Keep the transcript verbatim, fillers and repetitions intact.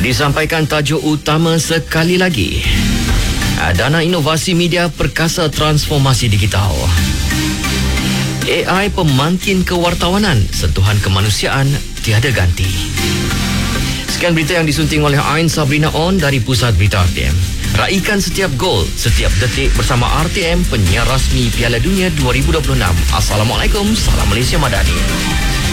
Disampaikan tajuk utama sekali lagi. Dana Inovasi Media Perkasa Transformasi Digital. A I pemantin kewartawanan, sentuhan kemanusiaan tiada ganti. Sekian berita yang disunting oleh Ain Sabrina On dari Pusat Berita R T M. Raikan setiap gol, setiap detik bersama R T M, penyiar rasmi Piala Dunia dua ribu dua puluh enam. Assalamualaikum, salam Malaysia Madani.